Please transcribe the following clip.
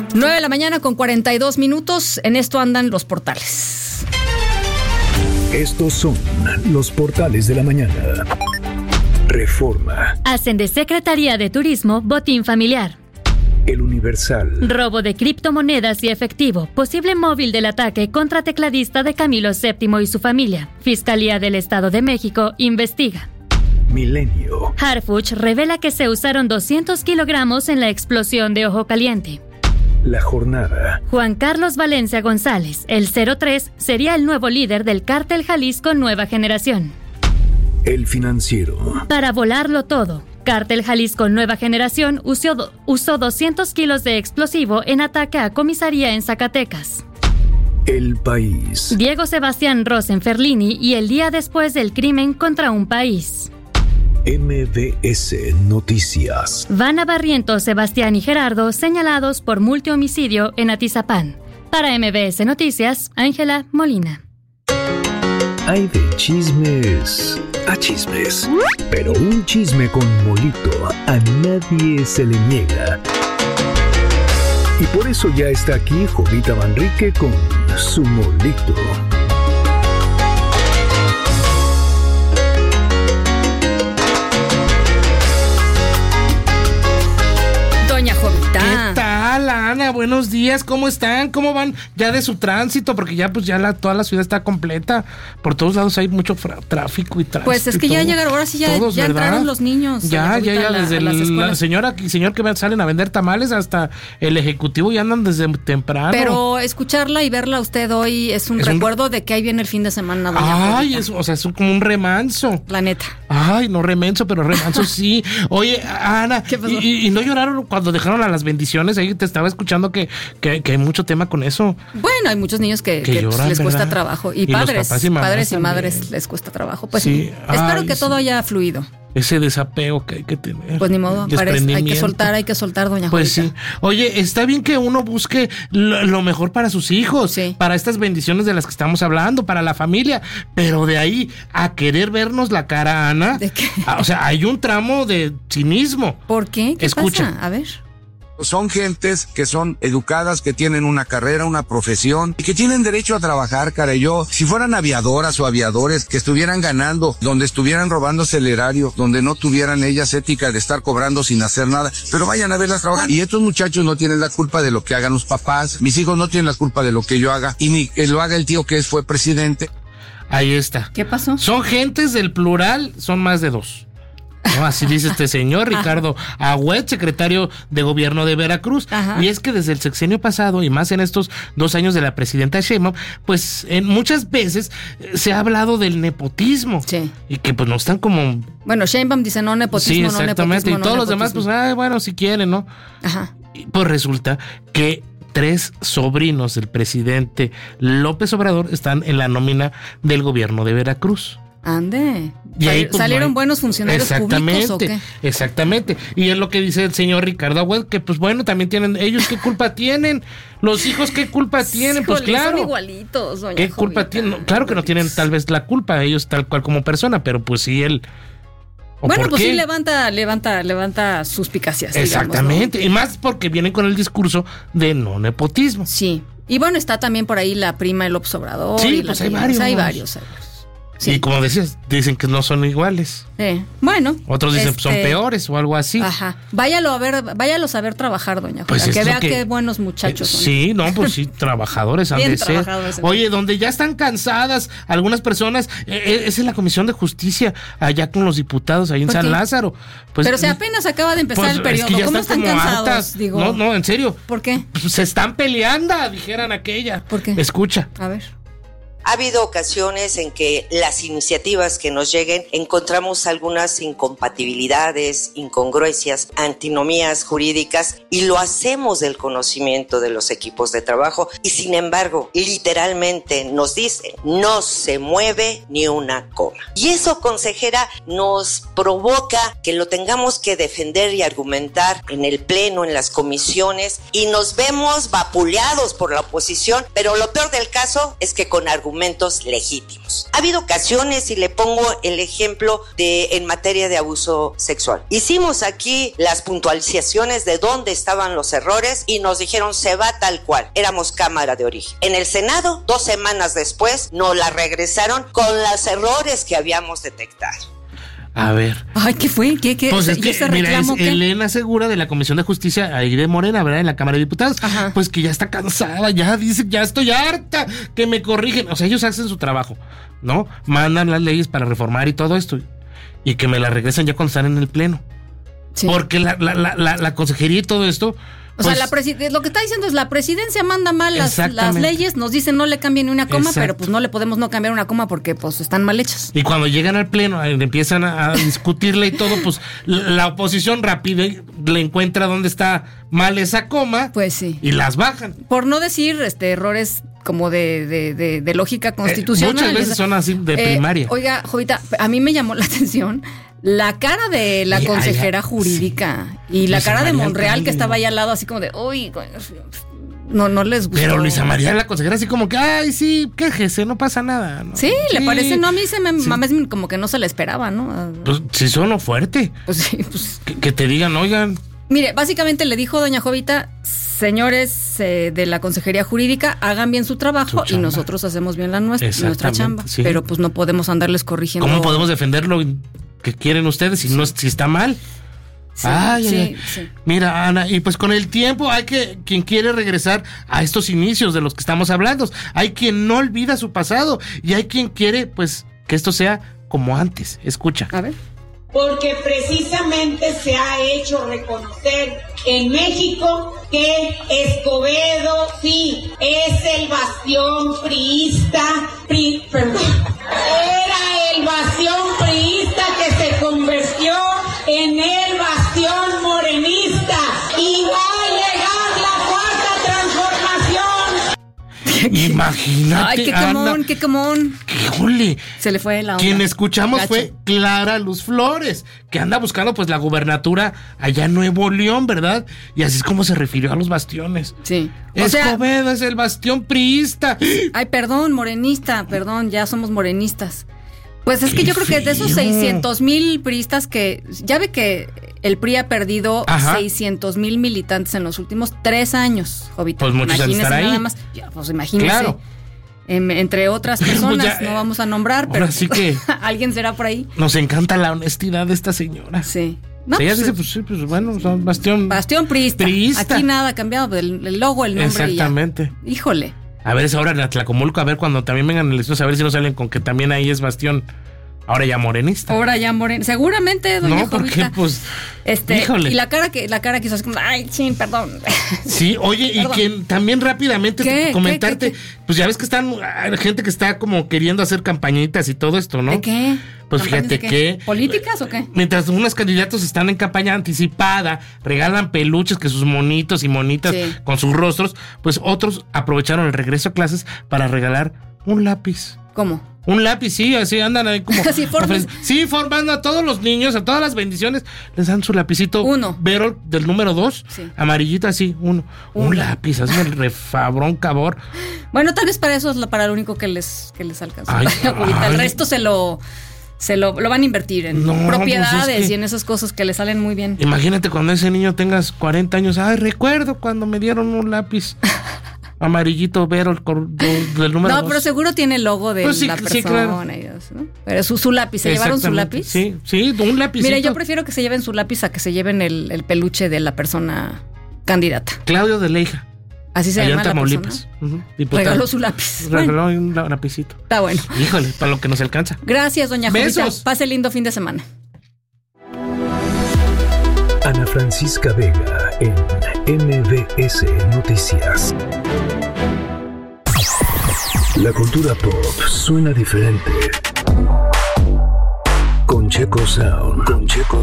9:42 a.m. En esto andan los portales. Estos son los portales de la mañana. Reforma. Hacen de Secretaría de Turismo botín familiar. El Universal. Robo de criptomonedas y efectivo. Posible móvil del ataque contra tecladista de Camilo VII y su familia. Fiscalía del Estado de México investiga. Milenio. Harfuch revela que se usaron 200 kilogramos en la explosión de Ojo Caliente. La Jornada. Juan Carlos Valencia González, el 03, sería el nuevo líder del Cártel Jalisco Nueva Generación. El Financiero. Para volarlo todo, Cártel Jalisco Nueva Generación usó 200 kilos de explosivo en ataque a comisaría en Zacatecas. El País. Diego Sebastián Rosenferlini y el día después del crimen contra un país. MBS Noticias. Vana Barrientos, Sebastián y Gerardo señalados por multihomicidio en Atizapán. Para MBS Noticias, Ángela Molina. Hay de chismes a chismes, pero un chisme con molito a nadie se le niega. Y por eso ya está aquí Jovita Manrique con su molito. Doña Jovita. ¿Qué tal, Ana? Buenos días, ¿cómo están? ¿Cómo van ya de su tránsito? Porque ya pues toda la ciudad está completa. Por todos lados hay mucho tráfico y tránsito. Pues es que ya llegaron, ahora sí ya entraron los niños. Ya, desde la señora y señor que salen a vender tamales hasta el ejecutivo ya andan desde temprano. Pero escucharla y verla a usted hoy es un recuerdo de que ahí viene el fin de semana. Ay, es como un remanso. La neta. Ay, no remenso, pero remanso sí. Oye, Ana, ¿qué pasó? ¿Y no lloraron cuando dejaron a las bendiciones? Ahí te estaba escuchando que hay mucho tema con eso. Bueno, hay muchos niños que lloran, les cuesta ¿verdad? trabajo. Y padres y madres les cuesta trabajo. Pues sí. Espero que todo haya fluido. Ese desapego que hay que tener. Pues ni modo, hay que soltar, doña Pues Jovita. sí. Oye, está bien que uno busque lo mejor para sus hijos, sí, para estas bendiciones de las que estamos hablando, para la familia, pero de ahí a querer vernos la cara, Ana. ¿De qué? O sea, hay un tramo de cinismo. ¿Por qué? ¿Qué Escucha. pasa? A ver. Son gentes que son educadas, que tienen una carrera, una profesión y que tienen derecho a trabajar, cara. Yo, si fueran aviadoras o aviadores que estuvieran ganando, donde estuvieran robándose el erario, donde no tuvieran ellas ética de estar cobrando sin hacer nada, pero vayan a verlas trabajar. Y estos muchachos no tienen la culpa de lo que hagan los papás. Mis hijos no tienen la culpa de lo que yo haga y ni que lo haga el tío que fue presidente. Ahí está. ¿Qué pasó? Son gentes del plural, son más de dos. No, así dice este señor Ricardo Agüed, secretario de Gobierno de Veracruz. Ajá. Y es que desde el sexenio pasado y más en estos 2 años de la presidenta Sheinbaum, pues muchas veces se ha hablado del nepotismo. Sí. Y que pues no están como... Bueno, Sheinbaum dice no nepotismo, sí, no exactamente. nepotismo. Y todos no los demás, nepotismo. pues, bueno, si quieren, ¿no? Ajá. Y pues resulta que 3 sobrinos del presidente López Obrador están en la nómina del Gobierno de Veracruz. Ande. Y ahí, pues, ¿salieron buenos funcionarios públicos o qué? Exactamente. Y es lo que dice el señor Ricardo Agüed, que pues bueno, también tienen, ellos qué culpa tienen, los hijos qué culpa tienen, pues claro. Son igualitos, doña ¿Qué Jovita? culpa tienen? No, claro que no tienen tal vez la culpa, ellos tal cual como persona, pero pues sí él. Bueno, pues qué? sí levanta suspicacias. Exactamente, digamos, ¿no? y más porque vienen con el discurso de no nepotismo. Sí. Y bueno, está también por ahí la prima de López Obrador. Sí, y pues hay hay varios. Sí. Y como decías, dicen que no son iguales. Bueno. Otros dicen que son peores o algo así. Ajá. Váyalos a ver trabajar, doña Jovita. Pues que vea qué buenos muchachos son. Sí, no, pues sí, trabajadores han Bien de ser. trabajadores. Oye, donde ya están cansadas algunas personas, es en la Comisión de Justicia, allá con los diputados, ahí en San Lázaro. Pues, pero si apenas acaba de empezar el periodo, es que ya ¿cómo están como cansados? hartas. Digo, No, en serio. ¿Por qué? Pues se están peleando, dijeran aquella. ¿Por qué? Escucha. A ver. Ha habido ocasiones en que las iniciativas que nos lleguen encontramos algunas incompatibilidades, incongruencias, antinomías jurídicas y lo hacemos del conocimiento de los equipos de trabajo y sin embargo literalmente nos dicen no se mueve ni una coma. Y eso, consejera, nos provoca que lo tengamos que defender y argumentar en el pleno, en las comisiones y nos vemos vapuleados por la oposición, pero lo peor del caso es que con argumentos argumentos legítimos. Ha habido ocasiones, y le pongo el ejemplo en materia de abuso sexual. Hicimos aquí las puntualizaciones de dónde estaban los errores y nos dijeron se va tal cual. Éramos Cámara de Origen. En el Senado, 2 semanas después, nos la regresaron con los errores que habíamos detectado. A ver. Ay, ¿qué fue? ¿Qué? Pues es que, mira, es Elena Segura de la Comisión de Justicia ahí de Morena, ¿verdad? En la Cámara de Diputados. Ajá. Pues que ya está cansada, ya dice, ya estoy harta, que me corrigen. O sea, ellos hacen su trabajo, ¿no? Mandan las leyes para reformar y todo esto. Y que me la regresen ya cuando están en el Pleno. Sí. Porque la consejería y todo esto... O sea, lo que está diciendo es la presidencia manda mal las leyes, nos dicen no le cambien ni una coma, pero pues no le podemos no cambiar una coma porque pues están mal hechas. Y cuando llegan al Pleno, empiezan a discutirle y todo, pues la oposición rápido le encuentra dónde está mal esa coma, pues sí, y las bajan. Por no decir errores como de lógica constitucional. Muchas veces son así de primaria. Oiga, Jovita, a mí me llamó la atención la cara de la consejera jurídica y la cara de Monreal que estaba ahí al lado, así como de, uy, no les gustó. Pero Luisa María, la consejera, así como que, ay, sí, quéjese, no pasa nada, ¿no? Sí, le parece, no, a mí mamás como que no se la esperaba, ¿no? Pues sí, sonó fuerte. Pues sí, pues. Que te digan, oigan. Mire, básicamente le dijo doña Jovita, señores de la Consejería Jurídica, hagan bien su trabajo y nosotros hacemos bien la nuestra chamba. Sí. Pero pues no podemos andarles corrigiendo. ¿Cómo podemos defenderlo que quieren ustedes si está mal? Sí, ay. Mira, Ana, y pues con el tiempo hay quien quiere regresar a estos inicios de los que estamos hablando. Hay quien no olvida su pasado y hay quien quiere pues que esto sea como antes. Escucha. A ver. Porque precisamente se ha hecho reconocer en México que Escobedo sí es el bastión priista, era el bastión priista que se convirtió en el bastión morenista y va a llegar la cuarta transformación. Imagínate. Ay, qué común, qué común. ¡Híjole! Se le fue la onda. Quien escuchamos fue Clara Luz Flores, que anda buscando pues la gubernatura allá en Nuevo León, ¿verdad? Y así es como se refirió a los bastiones. Sí. Escobedo es el bastión priista. Ay, perdón, morenista, perdón, ya somos morenistas. Pues es que yo creo que de esos 600,000 priistas que... Ya ve que el PRI ha perdido 600,000 militantes en los últimos 3 años, Jovita. Pues muchos han estar ahí. Nada más. Ya, pues imagínese. Claro. Entre otras personas, pues no vamos a nombrar, pero sí que alguien será por ahí. Nos encanta la honestidad de esta señora. Sí. No, ella dice, pues bueno, son bastión priista. Aquí nada ha cambiado, el logo, el nombre. Exactamente. Y ya. Híjole. A ver, es ahora en Atlacomulco, a ver cuando también vengan elecciones, a ver si no salen con que también ahí es bastión. Ahora ya morenista. Seguramente, doña No, porque Jovita, pues híjole. Y la cara que hizo así como, ay, sí, perdón. Sí, oye, perdón. Y quien también rápidamente comentarte, pues ya ves que hay gente que está como queriendo hacer campañitas y todo esto, ¿no? ¿De qué? Pues fíjate que ¿políticas o qué? Mientras unos candidatos están en campaña anticipada, regalan peluches, que sus monitos y monitas con sus rostros, pues otros aprovecharon el regreso a clases para regalar un lápiz. ¿Cómo? Un lápiz, sí, así andan ahí como... formando a todos los niños, a todas las bendiciones, les dan su lapicito. Uno. Verol del número 2, amarillito así, uno. Un lápiz, así el refabrón cabor. Bueno, tal vez para eso es para lo único que les alcanza. El resto se lo van a invertir en propiedades pues y en esas cosas que le salen muy bien. Imagínate cuando ese niño tengas 40 años, recuerdo cuando me dieron un lápiz amarillito Verol del número 2. No, pero seguro tiene el logo de la persona. Sí, claro. Y eso, ¿no? Pero su lápiz, ¿se llevaron su lápiz? Sí, un lápiz. Mire, yo prefiero que se lleven su lápiz a que se lleven el peluche de la persona candidata. Claudio de Leija. Así se llama la persona. Regaló su lápiz. Regaló un lapicito. Está bueno. Híjole, para lo que nos alcanza. Gracias, doña Jovita. Pase lindo fin de semana. Ana Francisca Vega en MBS Noticias. La cultura pop suena diferente. Con Checo Sound.